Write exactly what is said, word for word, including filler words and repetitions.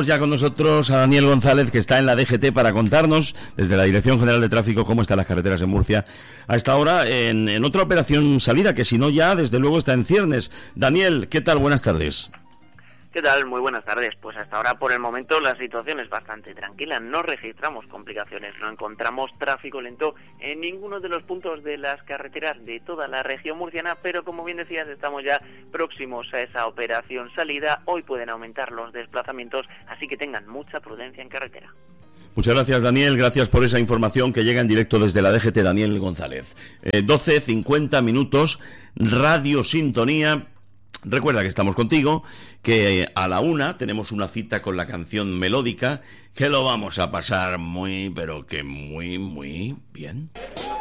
tenemos ya con nosotros a Daniel González, que está en la D G T para contarnos, desde la Dirección General de Tráfico, cómo están las carreteras en Murcia a esta hora, en, en otra operación salida, que si no ya, desde luego, está en ciernes. Daniel, ¿qué tal? Buenas tardes. ¿Qué tal? Muy buenas tardes. Pues hasta ahora, por el momento, la situación es bastante tranquila. No registramos complicaciones, no encontramos tráfico lento en ninguno de los puntos de las carreteras de toda la región murciana, pero como bien decías, estamos ya próximos a esa operación salida. Hoy pueden aumentar los desplazamientos, así que tengan mucha prudencia en carretera. Muchas gracias, Daniel, gracias por esa información que llega en directo desde la D G T, Daniel González. Eh, doce cincuenta minutos, Radio Sintonía. Recuerda que estamos contigo, que a la una tenemos una cita con la canción melódica, que lo vamos a pasar muy, pero que muy, muy bien.